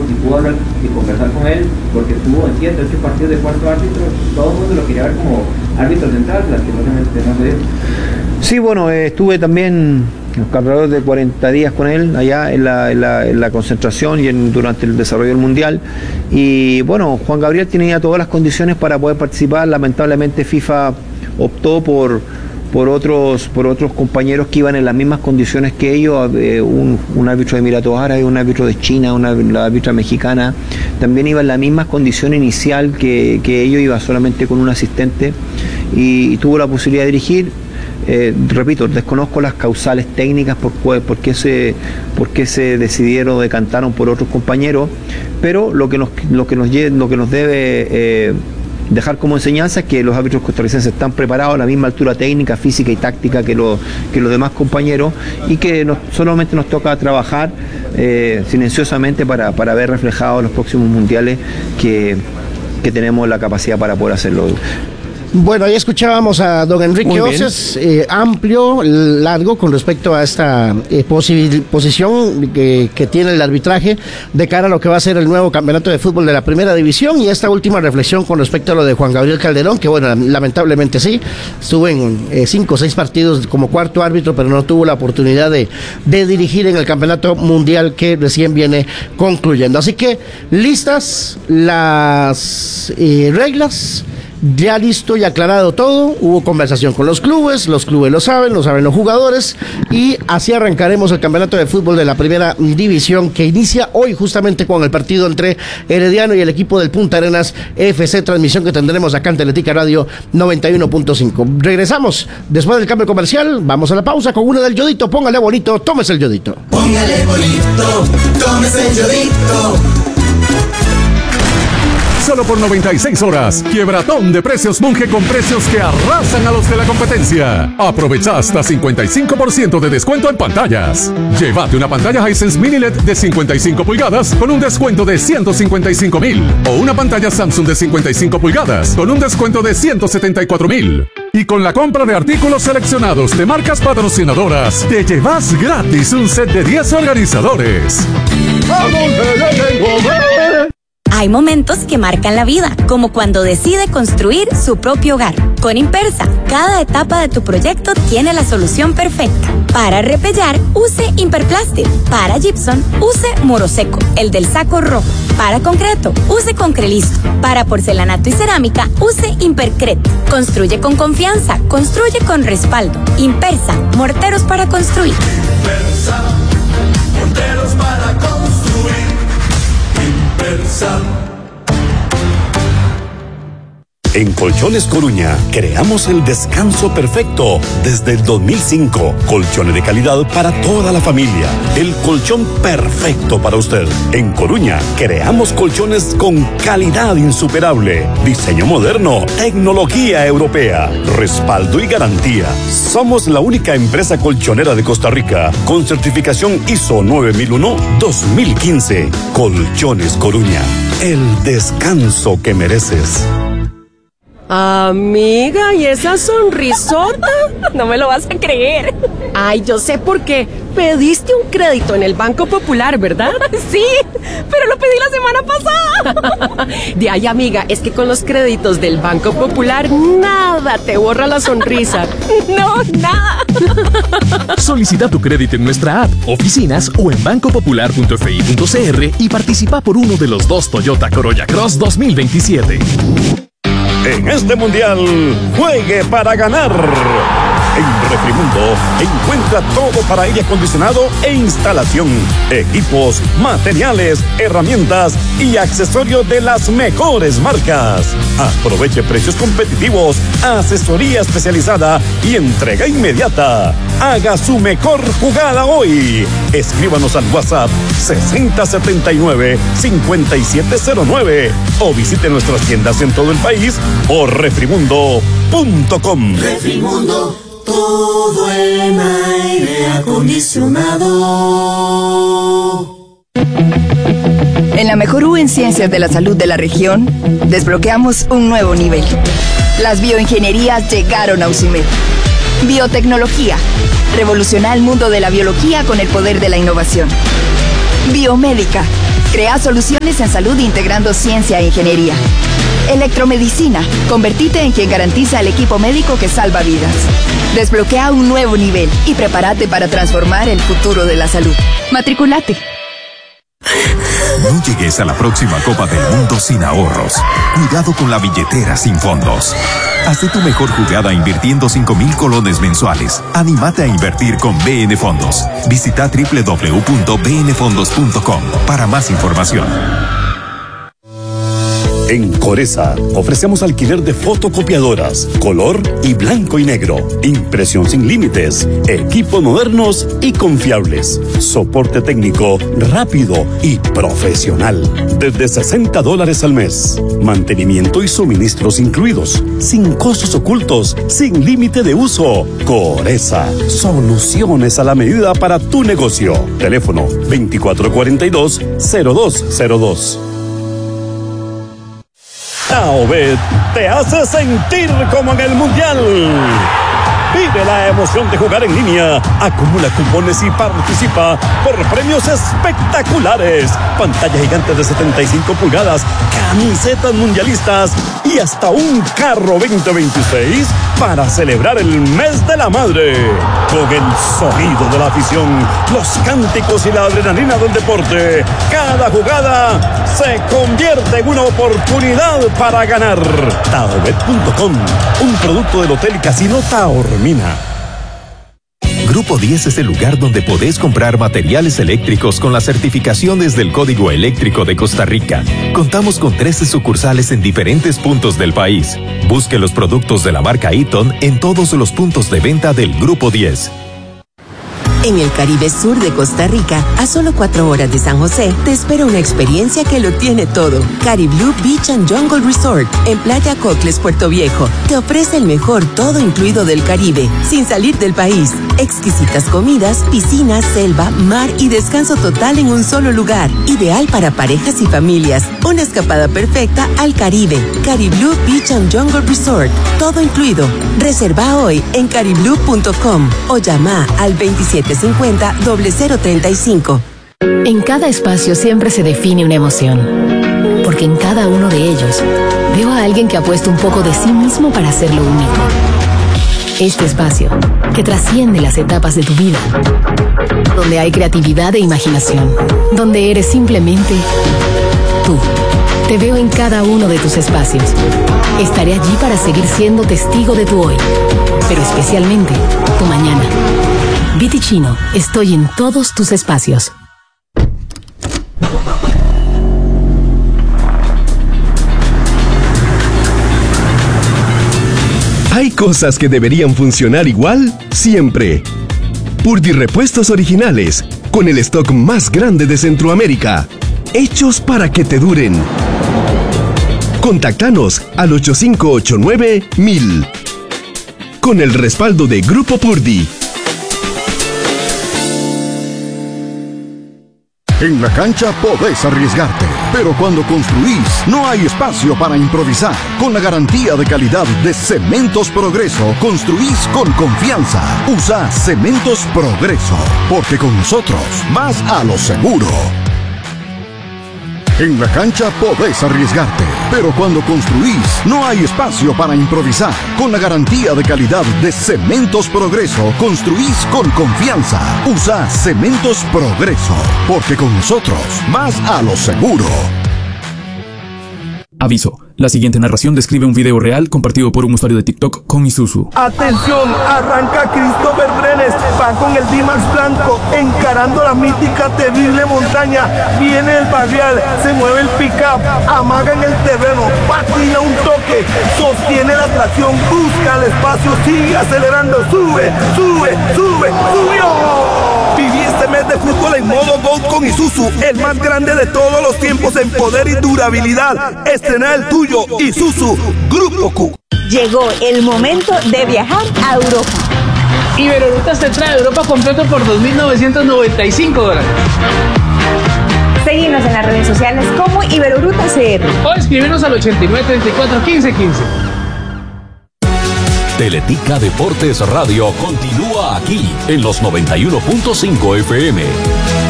si pudo hablar y conversar con él, porque estuvo en 7, 8 partidos de cuarto árbitro, todo el mundo lo quería ver como árbitro central, lastimosamente no se dio. Sí, bueno, estuve también alrededor de 40 días con él allá en la concentración y durante el desarrollo del Mundial. Y bueno, Juan Gabriel tenía todas las condiciones para poder participar. Lamentablemente FIFA optó por otros compañeros que iban en las mismas condiciones que ellos, un árbitro de Emiratos Árabes, un árbitro de China, la árbitra mexicana, también iba en la misma condición inicial que ellos, iba solamente con un asistente y tuvo la posibilidad de dirigir. Repito, desconozco las causales técnicas por qué se decidieron o decantaron por otros compañeros, pero lo que nos debe dejar como enseñanza es que los árbitros costarricenses están preparados a la misma altura técnica, física y táctica que los demás compañeros, y que solamente nos toca trabajar silenciosamente para ver reflejados los próximos mundiales que tenemos la capacidad para poder hacerlo. Bueno, ahí escuchábamos a don Enrique Oces, amplio, largo con respecto a esta posición que tiene el arbitraje de cara a lo que va a ser el nuevo campeonato de fútbol de la primera división, y esta última reflexión con respecto a lo de Juan Gabriel Calderón, que bueno, lamentablemente sí, estuvo en 5 o 6 partidos como cuarto árbitro, pero no tuvo la oportunidad de dirigir en el campeonato mundial que recién viene concluyendo. Así que listas las reglas. Ya listo y aclarado todo, hubo conversación con los clubes lo saben los jugadores, y así arrancaremos el campeonato de fútbol de la primera división, que inicia hoy justamente con el partido entre Herediano y el equipo del Punta Arenas FC, transmisión que tendremos acá en Teletica Radio 91.5. Regresamos después del cambio comercial, vamos a la pausa con una del Yodito. Póngale bonito, tómese el Yodito. Póngale bonito, tómese el Yodito. Solo por 96 horas, quiebratón de precios Monge, con precios que arrasan a los de la competencia. Aprovecha hasta 55% de descuento en pantallas. Llévate una pantalla Hisense Mini LED de 55 pulgadas con un descuento de 155,000. O una pantalla Samsung de 55 pulgadas con un descuento de 174,000. Y con la compra de artículos seleccionados de marcas patrocinadoras, te llevas gratis un set de 10 organizadores. Hay momentos que marcan la vida, como cuando decide construir su propio hogar. Con Impersa, cada etapa de tu proyecto tiene la solución perfecta. Para repellar, use Imperplastic. Para gypsum, use Moroseco, el del saco rojo. Para concreto, use Concrelisto. Para porcelanato y cerámica, use Impercret. Construye con confianza, construye con respaldo. Impersa, morteros para construir. Impersa, morteros para construir. Impersa. En Colchones Coruña creamos el descanso perfecto desde el 2005. Colchones de calidad para toda la familia. El colchón perfecto para usted. En Coruña creamos colchones con calidad insuperable, diseño moderno, tecnología europea, respaldo y garantía. Somos la única empresa colchonera de Costa Rica con certificación ISO 9001-2015. Colchones Coruña. El descanso que mereces. Amiga, ¿y esa sonrisota? No me lo vas a creer. Ay, yo sé por qué. Pediste un crédito en el Banco Popular, ¿verdad? Sí, pero lo pedí la semana pasada. De ahí, amiga, es que con los créditos del Banco Popular nada te borra la sonrisa. No, nada. Solicita tu crédito en nuestra app, oficinas o en bancopopular.fi.cr y participa por uno de los 2 Toyota Corolla Cross 2027. En este mundial, juegue para ganar. En Refrimundo encuentra todo para aire acondicionado e instalación, equipos, materiales, herramientas y accesorios de las mejores marcas. Aproveche precios competitivos, asesoría especializada y entrega inmediata. Haga su mejor jugada hoy. Escríbanos al WhatsApp 6079-5709 o visite nuestras tiendas en todo el país o refrimundo.com. Refrimundo, todo en aire acondicionado. En la mejor U en Ciencias de la Salud de la región, desbloqueamos un nuevo nivel. Las bioingenierías llegaron a UCIMED. Biotecnología. Revoluciona el mundo de la biología con el poder de la innovación. Biomédica. Crea soluciones en salud integrando ciencia e ingeniería. Electromedicina. Convertite en quien garantiza el equipo médico que salva vidas. Desbloquea un nuevo nivel y prepárate para transformar el futuro de la salud. Matriculate. No llegues a la próxima Copa del Mundo sin ahorros. Cuidado con la billetera sin fondos. Haz de tu mejor jugada invirtiendo 5,000 colones mensuales. Anímate a invertir con BN Fondos. Visita www.bnfondos.com para más información. En Coresa ofrecemos alquiler de fotocopiadoras, color y blanco y negro, impresión sin límites, equipos modernos y confiables, soporte técnico rápido y profesional, desde $60 al mes, mantenimiento y suministros incluidos, sin costos ocultos, sin límite de uso. Coresa, soluciones a la medida para tu negocio. Teléfono 2442-0202. Taobet te hace sentir como en el Mundial. Vive la emoción de jugar en línea. Acumula cupones y participa por premios espectaculares. Pantalla gigante de 75 pulgadas, camisetas mundialistas y hasta un carro 2026 para celebrar el mes de la madre. Con el sonido de la afición, los cánticos y la adrenalina del deporte, cada jugada se convierte en una oportunidad para ganar. Taobet.com, un producto del Hotel y Casino Taormina. Grupo 10 es el lugar donde podés comprar materiales eléctricos con las certificaciones del Código Eléctrico de Costa Rica. Contamos con 13 sucursales en diferentes puntos del país. Busque los productos de la marca Eaton en todos los puntos de venta del Grupo 10. En el Caribe Sur de Costa Rica, a solo 4 horas de San José, te espera una experiencia que lo tiene todo. Cariblú Beach and Jungle Resort, en Playa Cocles, Puerto Viejo, te ofrece el mejor todo incluido del Caribe, sin salir del país. Exquisitas comidas, piscinas, selva, mar y descanso total en un solo lugar. Ideal para parejas y familias. Una escapada perfecta al Caribe. Cariblú Beach and Jungle Resort, todo incluido. Reserva hoy en cariblú.com o llama al 2750-0035. En cada espacio siempre se define una emoción, porque en cada uno de ellos veo a alguien que ha puesto un poco de sí mismo para hacerlo único. Este espacio, que trasciende las etapas de tu vida, donde hay creatividad e imaginación, donde eres simplemente tú. Te veo en cada uno de tus espacios. Estaré allí para seguir siendo testigo de tu hoy, pero especialmente tu mañana. Vitichino, estoy en todos tus espacios. Hay cosas que deberían funcionar igual siempre. Purdy Repuestos Originales, con el stock más grande de Centroamérica, hechos para que te duren. Contáctanos al 8589-1000. Con el respaldo de Grupo Purdy. En la cancha podés arriesgarte, pero cuando construís no hay espacio para improvisar. Con la garantía de calidad de Cementos Progreso, construís con confianza. Usa Cementos Progreso, porque con nosotros vas a lo seguro. En la cancha podés arriesgarte, pero cuando construís no hay espacio para improvisar. Con la garantía de calidad de Cementos Progreso, construís con confianza. Usa Cementos Progreso, porque con nosotros vas a lo seguro. Aviso, la siguiente narración describe un video real compartido por un usuario de TikTok con Isuzu. Atención, arranca Christopher Brenes, va con el D-Max blanco, encarando la mítica terrible montaña, viene el barrial, se mueve el pick-up, amaga en el terreno, patina un toque, sostiene la tracción, busca el espacio, sigue acelerando, sube, subió. Viví este mes de fútbol en modo GOAT con Isuzu, el más grande de todos los tiempos en poder y durabilidad. Estrena el tuyo, Isuzu Grupo Q. Llegó el momento de viajar a Europa. Iberorutas te trae Europa completo por $2,995. Seguinos en las redes sociales como Iberorutas CR. O escribirnos al 8934-1515. Teletica Deportes Radio continúa aquí en los 91.5 FM.